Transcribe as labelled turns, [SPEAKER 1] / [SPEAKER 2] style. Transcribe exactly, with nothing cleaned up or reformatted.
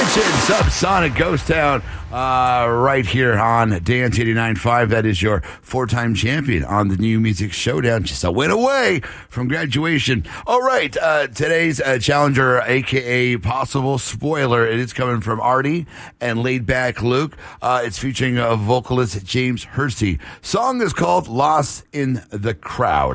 [SPEAKER 1] Subsonic Ghost Town, uh, right here on Dance eighty-nine point five. That is your four-time champion on the New Music Showdown. Just a win away from graduation. All right, uh, today's uh, challenger, a k a possible spoiler, it is coming from Artie and Laid Back Luke. Uh, it's featuring uh, vocalist James Hursty. Song is called Lost in the Crowd.